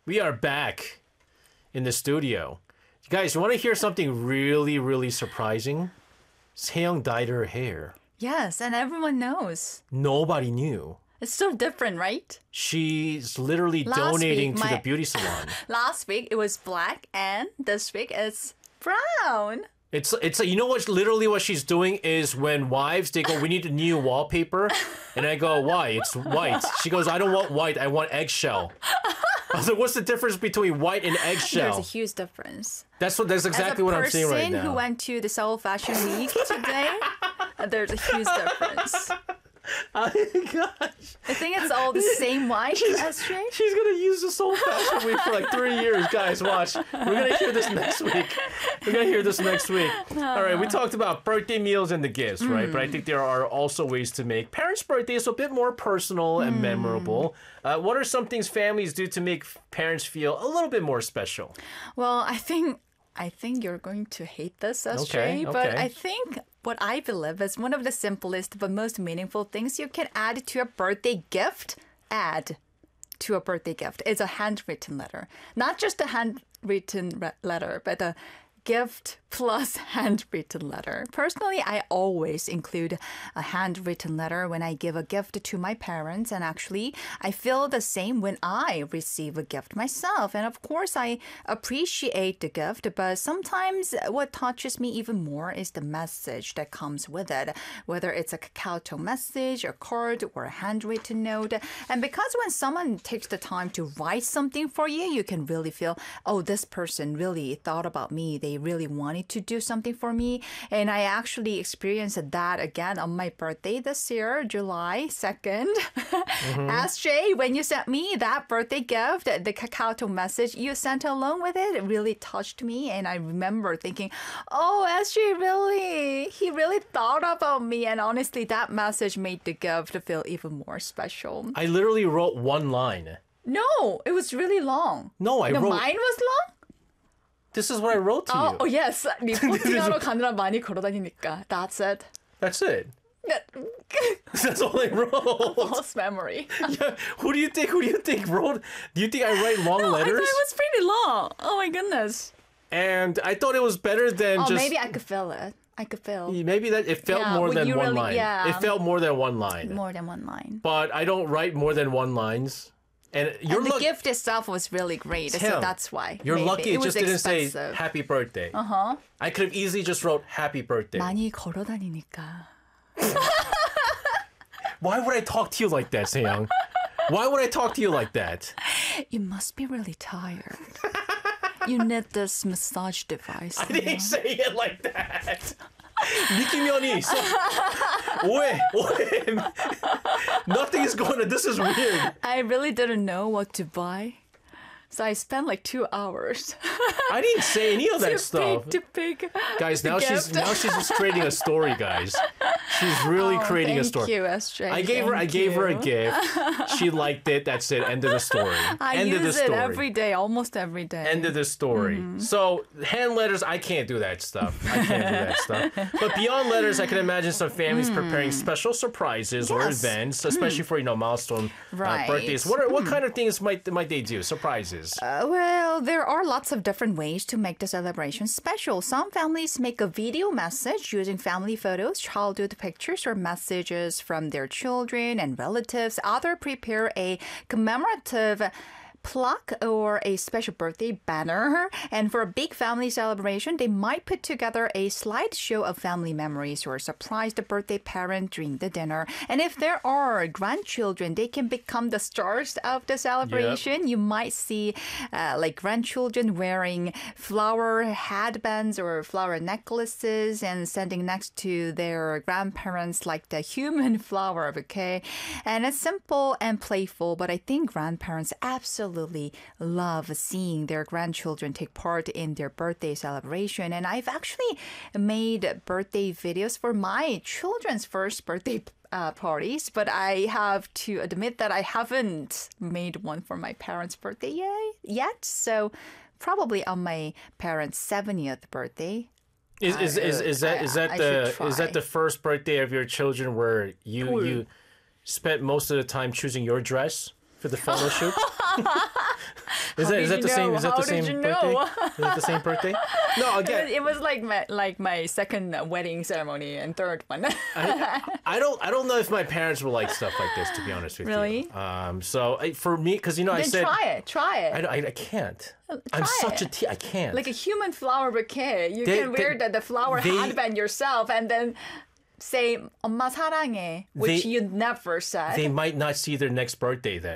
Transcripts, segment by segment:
We are back in the studio. You guys, you want to hear something really, really surprising? Seyoung dyed her hair. Yes, and everyone knows. Nobody knew. It's so different, right? She's literally Last donating week, to the my- beauty salon. Last week it was black, and this week it's brown. It's you know what? Literally, what she's doing is when wives they go, we need a new wallpaper, and I go, why? It's white. She goes, I don't want white. I want eggshell. I was like, what's the difference between white and There's eggshell? a huge difference. That's exactly what I'm saying right As a person who now. went to the Seoul Fashion Week today, there's a huge difference. Oh my gosh. I think it's all the same white, SJ. She's gonna use this whole fashion week for like 3 years, guys. Watch. We're gonna hear this next week. We're gonna hear this next week. All right, we talked about birthday meals and the gifts, right? But I think there are also ways to make parents' birthdays a bit more personal and memorable. What are some things families do to make parents feel a little bit more special? Well, I think you're going to hate this, SJ, Okay, but okay. I think what I believe is one of the simplest but most meaningful things you can add to a birthday gift. Add to a birthday gift is a handwritten letter. Not just a handwritten letter, but a gift plus handwritten letter. Personally, I always include a handwritten letter when I give a gift to my parents, and actually, I feel the same when I receive a gift myself. And of course, I appreciate the gift, but sometimes what touches me even more is the message that comes with it, whether it's a Kakao message, a card, or a handwritten note. And because when someone takes the time to write something for you, you can really feel, oh, this person really thought about me. They really wanted to do something for me. And I actually experienced that again on my birthday this year, July 2nd. SJ, when you sent me that birthday gift, the Kakao message you sent along with it really touched me. And I remember thinking, oh, SJ, he really thought about me. And honestly, that message made the gift feel even more special. I literally wrote one line. No, it was really long. No, I wrote. Mine was long? This is what I wrote to you. Oh, yes. 리포팅하러 가느라 많이 걸어다니니까. That's it. That's it. That's all I wrote. False memory. Yeah. Who do you think wrote? Do you think I write long I letters? thought it was pretty long. Oh my goodness. And I thought it was better than Oh, just. maybe I could feel it. I could feel Maybe that it felt Yeah, more when than you one really- line. yeah. It felt more than one line. more than one line. But I don't write more than one lines. And you're And the lucky. gift itself was really great, so that's why. You're maybe. lucky it was just didn't say expensive. happy birthday. I could have easily just wrote happy birthday. 많이 걸어다니니까. Why would I talk to you like that, Seyoung? Why would I talk to you like that? You must be really tired. You need this massage device. I didn't say it like that. 느낌이 있어. 오해. Nothing is going on. This is weird. I really didn't know what to buy. So I spent like 2 hours I didn't say any of that stuff. to pick. Guys, now the she's gift. just creating a story, guys. She's really creating a story. Thank you, SJ. I gave her a gift. She liked it. That's it. End of the story. I End of the use it story. every day, almost every day. End of the story. So hand letters, I can't do that stuff. I can't do that stuff. But beyond letters, I can imagine some families preparing special surprises or Yes. events, especially for milestone Right. birthdays. What kind of things might they do? Surprises. Well, there are lots of different ways to make the celebration special. Some families make a video message using family photos, childhood pictures, or messages from their children and relatives. Others prepare a commemorative plaque or a special birthday banner. And for a big family celebration, they might put together a slideshow of family memories or surprise the birthday parent during the dinner. And if there are grandchildren, they can become the stars of the celebration. You might see like grandchildren wearing flower headbands or flower necklaces and standing next to their grandparents like the human flower bouquet. And it's simple and playful, but I think grandparents absolutely love seeing their grandchildren take part in their birthday celebration. And I've actually made birthday videos for my children's first birthday parties, but I have to admit that I haven't made one for my parents' birthday yet. So probably on my parents' 70th birthday. Is that the first birthday of your children where you spent most of the time choosing your dress for the photo shoot? Is that the same? Is that the same birthday? Know? Is that the same birthday? No, again, It was like my second wedding ceremony and third one. I don't know if my parents will like stuff like this. To be honest with Really? you. So for me, because I Then said try it. I can't. I'm Try such it. I can't. Like a human flower bouquet. You They- can wear the flower they- headband yourself and then say 엄마 사랑해, which They- you never said. they might not see their next birthday then.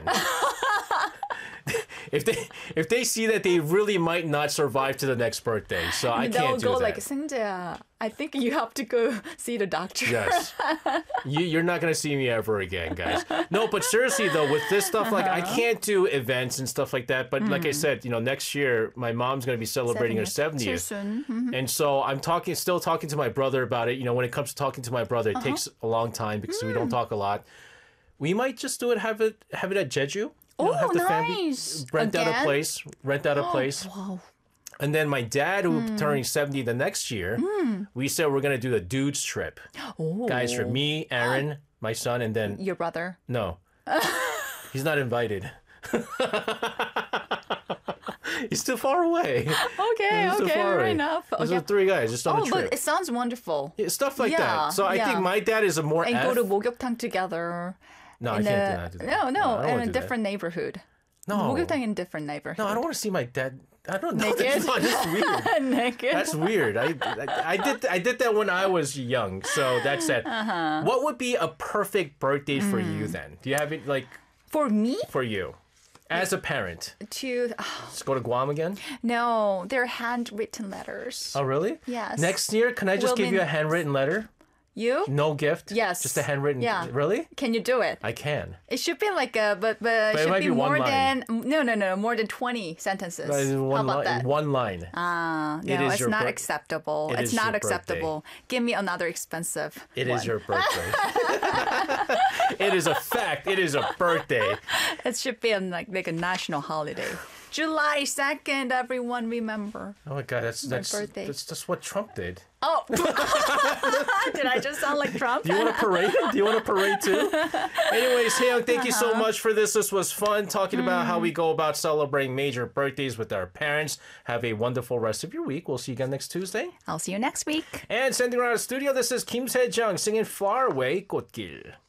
if they see that, they really might not survive to the next birthday. So I They'll can't do go that. like, 승재야, I think you have to go see the doctor. Yes. You're not going to see me ever again, guys. No, but seriously, though, with this stuff, like, I can't do events and stuff like that. But like I said, next year, my mom's going to be celebrating her 70th. And so I'm still talking to my brother about it. When it comes to talking to my brother, it takes a long time because we don't talk a lot. We might just have it at Jeju. Have the family nice. rent out Again? a place. Wow. And then my dad, who turning 70 the next year, we said we're gonna do the dudes trip. Oh. Guys, for me, Aaron, my son, and then Your brother. no, he's not invited. He's too far away. Okay, He's too okay, far fair away. enough. Those Okay. are 3 guys just on Oh, a but trip. it sounds wonderful. Yeah, stuff like Yeah, that. So I yeah. think my dad is a more And go to 목욕탕 together. No, I in can't do that. No, I don't in wanna a do that. different neighborhood. No. 목욕탕 in a different neighborhood. No, I don't want to see my dad. I don't know. Naked? That's just weird. Naked. That's weird. I did that when I was young. So that's it. What would be a perfect birthday for you then? Do you have it like For me for you as a parent? to Let's go to Guam again. no, they're handwritten letters. Oh really? Yes. Next year, can I just give you a Women- handwritten letter? You? No gift. Yes. Just a handwritten. Yeah. Really? Can you do it? I can. It should be like but it should might be be one more line. than no, more than 20 sentences. How One about line. that? One line. No, It is it's your not bir- acceptable. It It's is your not birthday. acceptable. Give me another expensive It one. is your birthday. It is a fact. It is a birthday. It should be like a national holiday. July 2nd, everyone remember. Oh my God, that's birthday. that's what Trump did. Oh, did I just sound like Trump? Do you want a parade? Do you want a parade too? Anyways, Haeyoung, thank you so much for this. This was fun talking about how we go about celebrating major birthdays with our parents. Have a wonderful rest of your week. We'll see you again next Tuesday. I'll see you next week. And sending around the studio, this is Kim Se-jung singing Far Away, 꽃길.